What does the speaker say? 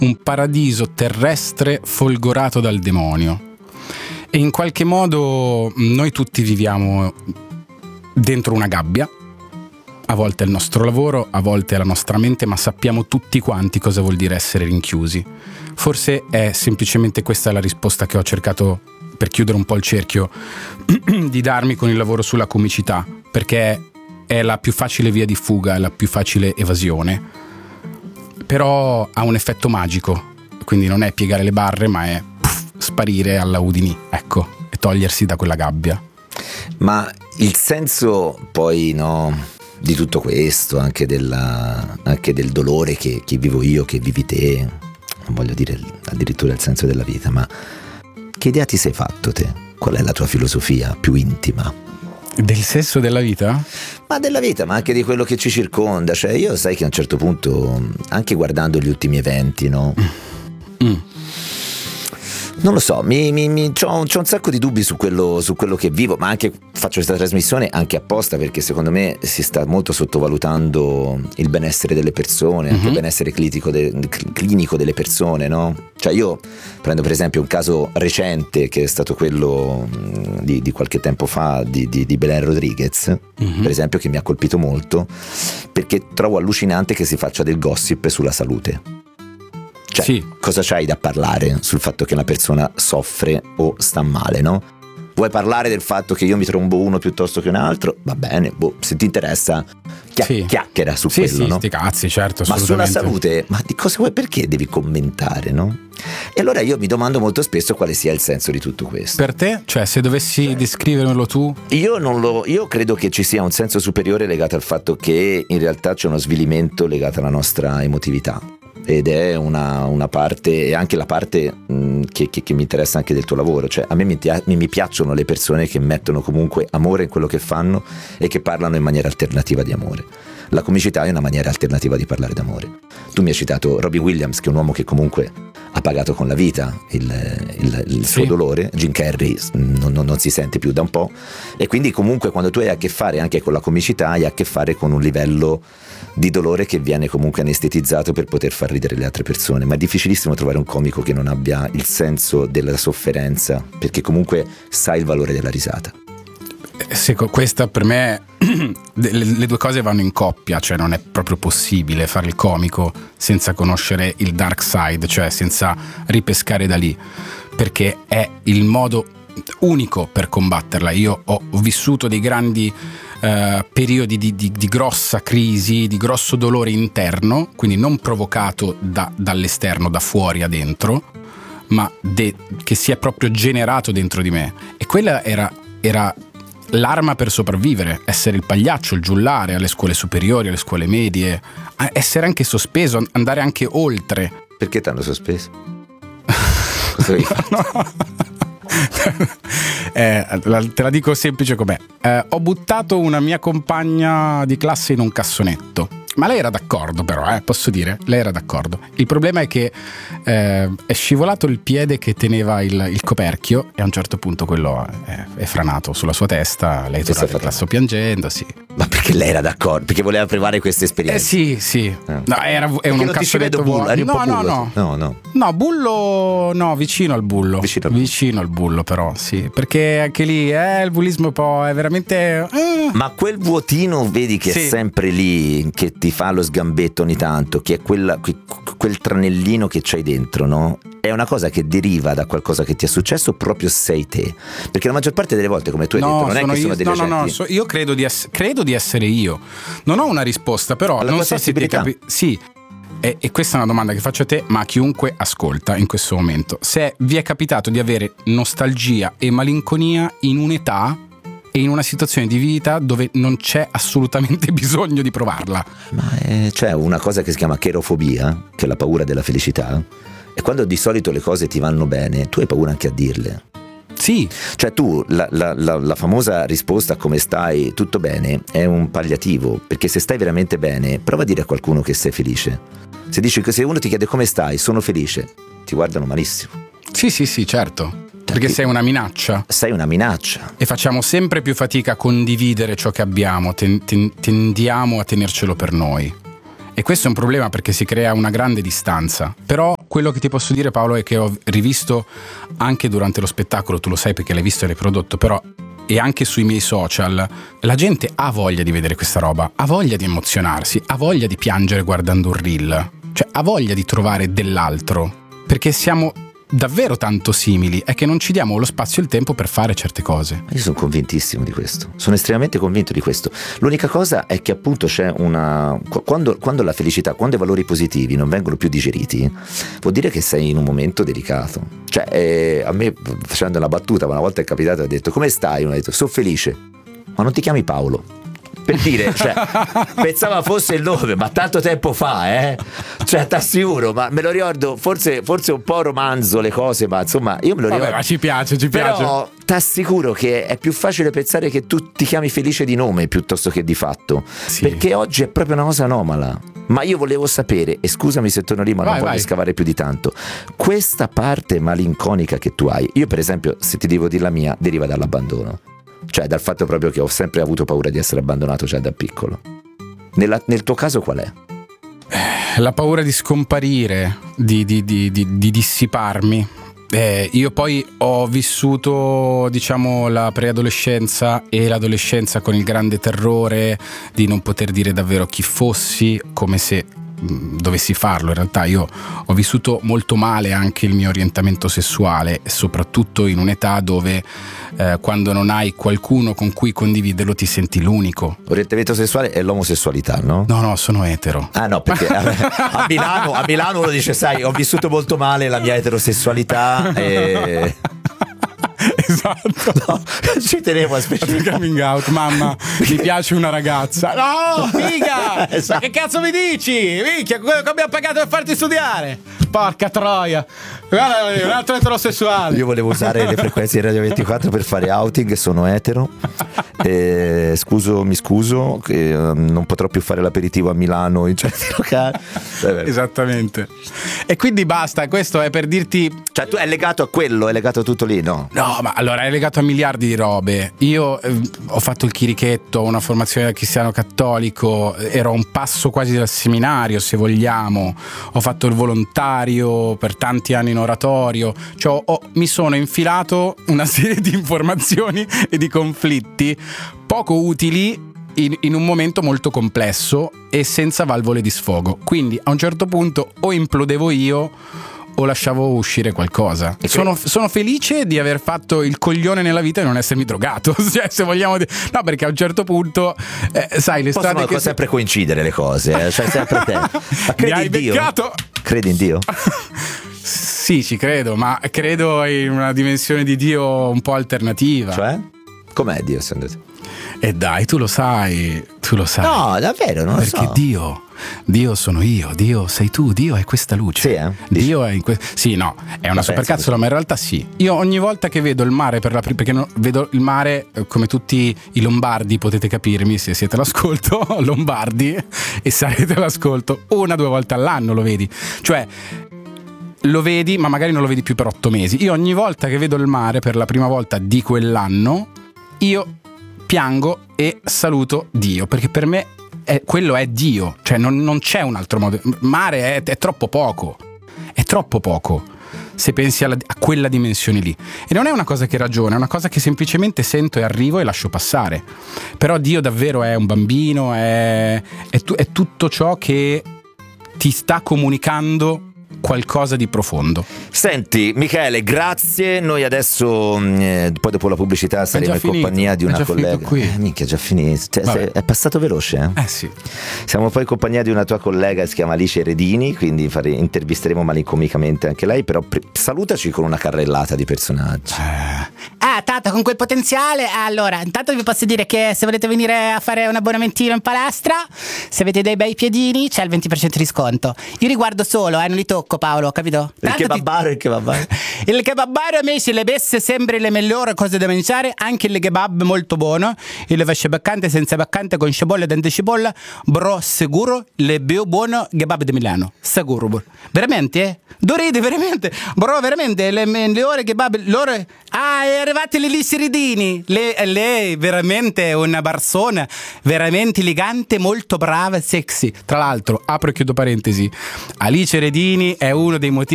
un paradiso terrestre folgorato dal demonio. E in qualche modo noi tutti viviamo dentro una gabbia. A volte è il nostro lavoro, a volte è la nostra mente, ma sappiamo tutti quanti cosa vuol dire essere rinchiusi. Forse è semplicemente questa la risposta che ho cercato, per chiudere un po' il cerchio, di darmi con il lavoro sulla comicità, perché è la più facile via di fuga, è la più facile evasione, però ha un effetto magico, quindi non è piegare le barre, ma è sparire alla Houdini, ecco, e togliersi da quella gabbia. Ma il senso poi, no, di tutto questo, anche del dolore che vivo io, che vivi te, non voglio dire addirittura il senso della vita, ma che idea ti sei fatto te? Qual è la tua filosofia più intima? Del senso della vita? Ma della vita, ma anche di quello che ci circonda. Cioè, io sai che a un certo punto, anche guardando gli ultimi eventi, no? Non lo so, c'ho un sacco di dubbi su quello che vivo, ma anche faccio questa trasmissione anche apposta perché secondo me si sta molto sottovalutando il benessere delle persone, anche il benessere clinico delle persone, no? Cioè io prendo per esempio un caso recente che è stato quello di qualche tempo fa di Belen Rodriguez, per esempio, che mi ha colpito molto perché trovo allucinante che si faccia del gossip sulla salute. Cioè, sì. Cosa c'hai da parlare sul fatto che una persona soffre o sta male, no? Vuoi parlare del fatto che io mi trombo uno piuttosto che un altro? Va bene, se ti interessa chiacchiera su quello, no? Sti cazzi, certo, ma assolutamente. sulla salute, ma di cosa vuoi, perché devi commentare, no? E allora io mi domando molto spesso quale sia il senso di tutto questo. Per te? Cioè, se dovessi descrivermelo tu? Io credo che ci sia un senso superiore legato al fatto che in realtà c'è uno svilimento legato alla nostra emotività. Ed è una parte, e anche la parte che mi interessa anche del tuo lavoro. Cioè a me mi piacciono le persone che mettono comunque amore in quello che fanno e che parlano in maniera alternativa di amore. La comicità è una maniera alternativa di parlare d'amore. Tu mi hai citato Robin Williams, che è un uomo che comunque ha pagato con la vita il suo dolore. Jim Carrey non si sente più da un po', e quindi comunque quando tu hai a che fare anche con la comicità hai a che fare con un livello di dolore che viene comunque anestetizzato per poter far ridere le altre persone. Ma è difficilissimo trovare un comico che non abbia il senso della sofferenza, perché comunque sa il valore della risata. Questa per me le due cose vanno in coppia, cioè non è proprio possibile fare il comico senza conoscere il dark side, cioè senza ripescare da lì, perché è il modo unico per combatterla. Io ho vissuto dei grandi periodi di grossa crisi, di grosso dolore interno, quindi non provocato dall'esterno, da fuori a dentro, ma che si è proprio generato dentro di me, e quella era l'arma per sopravvivere, essere il pagliaccio, il giullare alle scuole superiori, alle scuole medie, essere anche sospeso, andare anche oltre. Perché t'hanno sospeso? Cosa hai fatto? Te la dico semplice com'è. Ho buttato una mia compagna di classe in un cassonetto, ma lei era d'accordo, però posso dire, lei era d'accordo. Il problema è che è scivolato il piede che teneva il coperchio, e a un certo punto quello è franato sulla sua testa. Lei è tornata in classe piangendo, sì. Ma perché lei era d'accordo? Perché voleva provare questa esperienza? Sì. No, è un cassonetto vuoto. No, bullo, no, vicino al bullo. Vicino al bullo, però, sì. Perché anche lì il bullismo è veramente... Ma quel vuotino, vedi che è sempre lì, che ti fa lo sgambetto ogni tanto, che è quel tranellino che c'hai dentro, no? È una cosa che deriva da qualcosa che ti è successo, proprio sei te. Perché la maggior parte delle volte, come tu hai detto, non è che sono delle gente. Io credo di essere io. Non ho una risposta, però alla non so se ti sì. E questa è una domanda che faccio a te, ma a chiunque ascolta in questo momento. Se vi è capitato di avere nostalgia e malinconia in un'età e in una situazione di vita dove non c'è assolutamente bisogno di provarla. Ma c'è una cosa che si chiama cherofobia, che è la paura della felicità, e quando di solito le cose ti vanno bene, tu hai paura anche a dirle. Sì. Cioè tu, la famosa risposta come stai, tutto bene, è un palliativo, perché se stai veramente bene, prova a dire a qualcuno che sei felice. Se uno ti chiede come stai, sono felice, ti guardano malissimo. Sì, certo. Perché sei una minaccia. Sei una minaccia. E facciamo sempre più fatica a condividere ciò che abbiamo, tendiamo a tenercelo per noi. E questo è un problema perché si crea una grande distanza. Però quello che ti posso dire, Paolo, è che ho rivisto anche durante lo spettacolo, tu lo sai perché l'hai visto e l'hai prodotto, però e anche sui miei social, la gente ha voglia di vedere questa roba, ha voglia di emozionarsi, ha voglia di piangere guardando un reel, cioè ha voglia di trovare dell'altro, perché siamo davvero tanto simili, è che non ci diamo lo spazio e il tempo per fare certe cose. Io sono convintissimo di questo, sono estremamente convinto di questo. L'unica cosa è che appunto c'è una quando la felicità, quando i valori positivi non vengono più digeriti, vuol dire che sei in un momento delicato. Cioè a me, facendo una battuta, una volta è capitato, ha detto: come stai? Uno ha detto: sono felice. Ma non ti chiami Paolo? Per dire, cioè, pensava fosse il nome, ma tanto tempo fa, cioè t'assicuro, ma me lo ricordo, forse un po' romanzo le cose, ma insomma io me lo ricordo. Vabbè, ma ci piace. Però t'assicuro che è più facile pensare che tu ti chiami Felice di nome piuttosto che di fatto, sì. Perché oggi è proprio una cosa anomala. Ma io volevo sapere, e scusami se torno lì, ma non voglio scavare più di tanto, questa parte malinconica che tu hai, io per esempio, se ti devo dire la mia, deriva dall'abbandono. Cioè dal fatto proprio che ho sempre avuto paura di essere abbandonato, cioè da piccolo. Nel tuo caso qual è? La paura di scomparire, di dissiparmi. Io poi ho vissuto, diciamo, la preadolescenza e l'adolescenza con il grande terrore di non poter dire davvero chi fossi, come se dovessi farlo. In realtà io ho vissuto molto male anche il mio orientamento sessuale, soprattutto in un'età dove quando non hai qualcuno con cui condividerlo ti senti l'unico. Orientamento sessuale è l'omosessualità, no? No, sono etero. Ah no, perché a Milano uno dice: sai, ho vissuto molto male la mia eterosessualità e... Esatto, no, ci tenevo a specificare. Coming out, mamma, mi piace una ragazza. No, figa, esatto. Ma che cazzo mi dici? Minchia, quello che abbiamo pagato per farti studiare. Porca troia, guarda, un altro eterosessuale. Io volevo usare le frequenze di Radio 24 per fare outing, sono etero. Mi scuso che non potrò più fare l'aperitivo a Milano in certi locali. Esattamente. E quindi basta, questo è per dirti, cioè tu è legato a quello, è legato a tutto lì, no? No, ma allora è legato a miliardi di robe. Io ho fatto il chirichetto, una formazione da cristiano cattolico, ero a un passo quasi dal seminario, se vogliamo. Ho fatto il volontario per tanti anni in oratorio, cioè mi sono infilato una serie di informazioni e di conflitti poco utili in un momento molto complesso e senza valvole di sfogo. Quindi a un certo punto o implodevo io o lasciavo uscire qualcosa. Sono felice di aver fatto il coglione nella vita e non essermi drogato, cioè, se vogliamo no, perché a un certo punto sai, le strade possono sempre coincidere le cose, cioè sempre te. Ma credi mi hai in Dio? beccato? Credi in Dio? Sì, ci credo, ma credo in una dimensione di Dio un po' alternativa. Cioè? Com'è Dio, secondo te? E dai, tu lo sai. No, davvero, non lo so. Perché Dio sono io, Dio sei tu, Dio è questa luce. Sì, Dio è in sì, no, è una supercazzola, ma in realtà sì. Io ogni volta che vedo il mare perché vedo il mare come tutti i lombardi, potete capirmi se siete all'ascolto, lombardi, e sarete all'ascolto 1 o 2 volte all'anno lo vedi. Cioè lo vedi, ma magari non lo vedi più per 8 mesi. Io ogni volta che vedo il mare per la prima volta di quell'anno, io piango e saluto Dio, perché per me quello è Dio, cioè non c'è un altro modo. Mare è troppo poco, se pensi a quella dimensione lì. E non è una cosa che ragiona, è una cosa che semplicemente sento e arrivo e lascio passare. Però Dio davvero è un bambino, è tutto ciò che ti sta comunicando qualcosa di profondo. Senti Michele, grazie. Noi adesso poi dopo la pubblicità saremo in compagnia di una collega. Minchia, è già finito, cioè, è passato veloce, sì. Siamo poi in compagnia di una tua collega, si chiama Alice Redini, quindi intervisteremo malincomicamente anche lei. Però salutaci con una carrellata di personaggi. Tanto con quel potenziale. Allora, intanto vi posso dire che se volete venire a fare un abbonamentino in palestra, se avete dei bei piedini c'è il 20% di sconto. Io li guardo solo, non li tocco, Paolo, capito? Il kebabaro. Il kebabaro a me se le besse sempre le migliori cose da mangiare, anche il kebab molto buono, il pesce baccante, senza baccante, con cipolla, dente cipolla, bro, sicuro, le più buono kebab di Milano, sicuro, bro. Veramente, Dorite, veramente, bro, veramente, le migliori kebab, loro... è arrivato il Alice Redini, lei veramente è una persona veramente elegante, molto brava, sexy. Tra l'altro, apro e chiudo parentesi, Alice Redini è uno dei motivi